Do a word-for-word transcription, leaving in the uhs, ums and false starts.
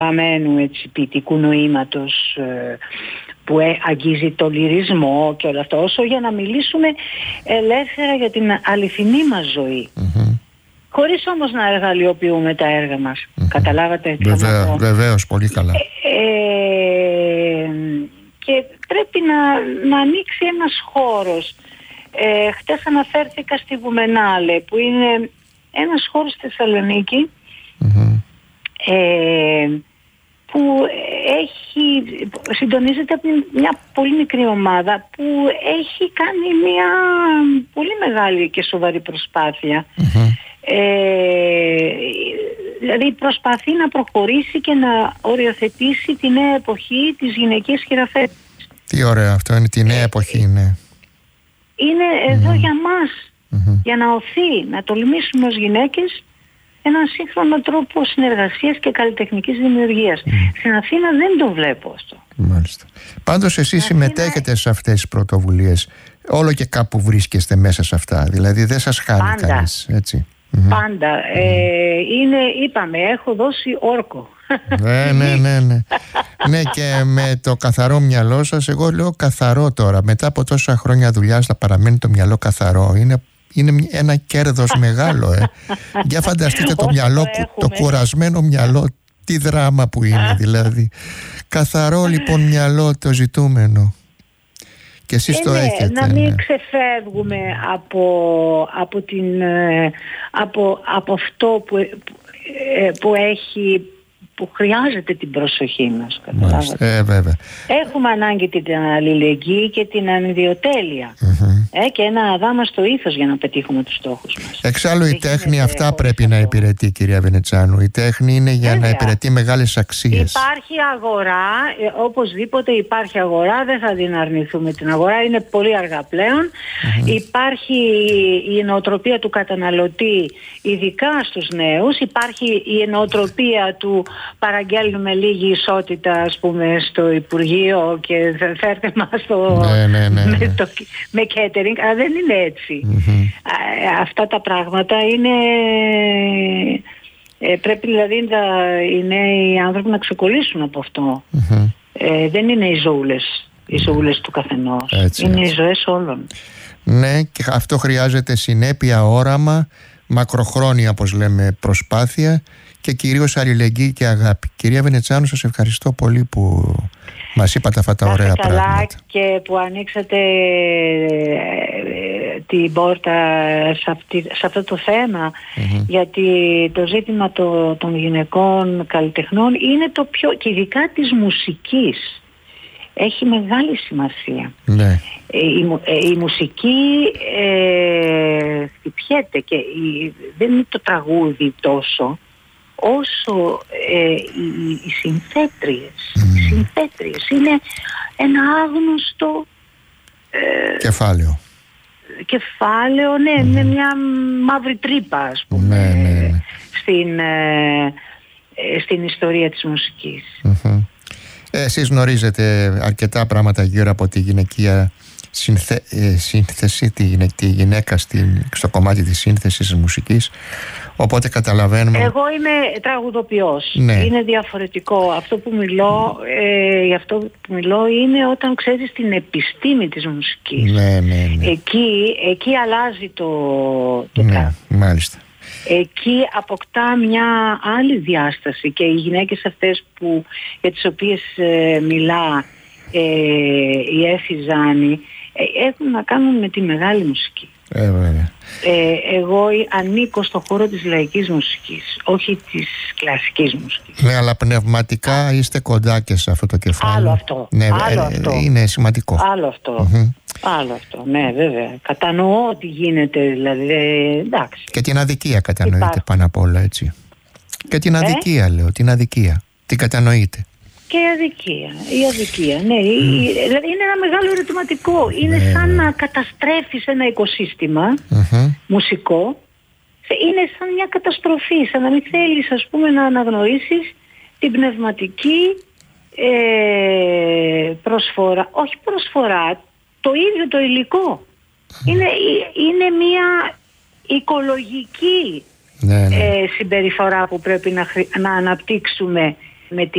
αμένου έτσι ποιητικού νοήματος που αγγίζει το λυρισμό και όλα αυτά, όσο για να μιλήσουμε ελεύθερα για την αληθινή μας ζωή. Mm-hmm. Χωρίς όμως να εργαλειοποιούμε τα έργα μας. Mm-hmm. Καταλάβατε? Βεβαίως, βεβαίως, πολύ καλά. Ε, ε, και πρέπει να, να ανοίξει ένας χώρος. Ε, χτες αναφέρθηκα στη Βουμενάλε, που είναι ένας χώρος στη Θεσσαλονίκη, mm-hmm. ε, που έχει, συντονίζεται από μια πολύ μικρή ομάδα που έχει κάνει μια πολύ μεγάλη και σοβαρή προσπάθεια. Mm-hmm. Ε, δηλαδή προσπαθεί να προχωρήσει και να οριοθετήσει τη νέα εποχή της γυναικείας χειραφέτησης. Τι ωραίο αυτό, είναι τη νέα εποχή, ναι. Είναι εδώ mm-hmm. για μας, mm-hmm. για να οθεί, να τολμήσουμε ως γυναίκες έναν σύγχρονο τρόπο συνεργασίας και καλλιτεχνικής δημιουργίας. Mm. Στην Αθήνα δεν το βλέπω αυτό. Μάλιστα. Πάντως εσείς Αθήνα... συμμετέχετε σε αυτές τις πρωτοβουλίες. Όλο και κάπου βρίσκεστε μέσα σε αυτά. Δηλαδή δεν σας χάνει κανείς, έτσι. Πάντα. Mm. Ε, είναι, είπαμε, έχω δώσει όρκο. Ναι, ναι, ναι, ναι. Ναι, και με το καθαρό μυαλό σας, εγώ λέω καθαρό τώρα. Μετά από τόσα χρόνια δουλειάς θα παραμένει το μυαλό καθαρό. Είναι Είναι ένα κέρδος μεγάλο, ε. Για φανταστείτε το μυαλό, το κουρασμένο μυαλό, τι δράμα που είναι δηλαδή. Καθαρό λοιπόν μυαλό το ζητούμενο. Και εσείς ε, το ναι, έχετε. Να μην ναι. ξεφεύγουμε από, από, την, από, από αυτό που, που έχει... που χρειάζεται την προσοχή μας. Ε, βέβαια. Έχουμε ανάγκη την αλληλεγγύη και την ανιδιοτέλεια. Mm-hmm. Ε, και ένα αδάμαστο ήθος για να πετύχουμε τους στόχους μας. Εξάλλου η τέχνη αυτά πρέπει αυτό να υπηρετεί, κυρία Βενετσάνου. Η τέχνη είναι για Βέβαια. να υπηρετεί μεγάλες αξίες. Υπάρχει αγορά, ε, οπωσδήποτε υπάρχει αγορά, δεν θα την αρνηθούμε την αγορά, είναι πολύ αργά πλέον. Mm-hmm. Υπάρχει η νοοτροπία του καταναλωτή, ειδικά στους νέους. Υπάρχει η νοοτροπία του παραγγέλνουμε λίγη ισότητα, ας πούμε, στο Υπουργείο και φέρτε μας το, ναι, ναι, ναι, ναι. Με, το, με catering. Αλλά δεν είναι έτσι. Mm-hmm. Α, αυτά τα πράγματα είναι... Ε, πρέπει δηλαδή τα, οι νέοι άνθρωποι να ξεκολλήσουν από αυτό. Mm-hmm. Ε, δεν είναι οι ζωούλες, οι ζωούλες του καθενός. Έτσι, είναι έτσι. Οι ζωές όλων. Ναι, και αυτό χρειάζεται συνέπεια, όραμα, μακροχρόνια, όπως λέμε, προσπάθεια και κυρίως αλληλεγγύη και αγάπη. Κυρία Βενετσάνου, σας ευχαριστώ πολύ που μας είπατε αυτά τα ωραία καλά πράγματα. Και που ανοίξατε την πόρτα σε, αυτή, σε αυτό το θέμα, mm-hmm. γιατί το ζήτημα το, των γυναικών καλλιτεχνών είναι το πιο, και ειδικά της μουσικής, έχει μεγάλη σημασία. Ναι. Η, η μουσική ε, χτυπιέται και η, δεν είναι το τραγούδι τόσο όσο ε, οι, οι συνθέτριες. Mm. Οι συνθέτριες είναι ένα άγνωστο ε, κεφάλαιο. Κεφάλαιο, ναι, mm. με μια μαύρη τρύπα, ας πούμε, ναι, ναι, ναι. Στην, ε, στην ιστορία της μουσικής. Mm-hmm. Εσείς γνωρίζετε αρκετά πράγματα γύρω από τη γυναικεία συνθε... ε, σύνθεση, τη, γυναι... τη γυναίκα στην... στο κομμάτι της σύνθεσης της μουσικής, οπότε καταλαβαίνουμε... Εγώ είμαι τραγουδοποιός, ναι. Είναι διαφορετικό. Αυτό που μιλώ, ε, για αυτό που μιλώ είναι όταν ξέρεις την επιστήμη της μουσικής. Ναι, ναι, ναι. Εκεί, εκεί αλλάζει το, το ναι, πράγμα. Μάλιστα. Εκεί αποκτά μια άλλη διάσταση και οι γυναίκες αυτές που, για τις οποίες ε, μιλά ε, η Έφη Ζάνη ε, έχουν να κάνουν με τη μεγάλη μουσική. Ε, ε, εγώ ανήκω στον χώρο της λαϊκής μουσικής, όχι της κλασικής μουσικής. Ναι, αλλά πνευματικά Α. είστε κοντά και σε αυτό το κεφάλαιο. Άλλο αυτό. Ναι, άλλο ε, αυτό. Είναι σημαντικό. Άλλο αυτό. Mm-hmm. Άλλο αυτό, ναι, βέβαια. Κατανοώ ότι γίνεται, δηλαδή, εντάξει. Και την αδικία κατανοείτε Υπάρχει. πάνω απ' όλα, έτσι. Και την ε? αδικία, λέω, την αδικία. Την κατανοείτε. Και η αδικία, η αδικία, ναι. Mm. Η, δηλαδή είναι ένα μεγάλο ερωτηματικό. Είναι ναι, σαν ναι. να καταστρέφεις ένα οικοσύστημα mm-hmm. μουσικό. Είναι σαν μια καταστροφή, σαν να μην θέλεις, ας πούμε, να αναγνωρίσεις την πνευματική ε, προσφορά. Όχι προσφορά, το ίδιο το υλικό. Mm. Είναι, είναι μια οικολογική ναι, ναι. Ε, συμπεριφορά που πρέπει να, να αναπτύξουμε με τη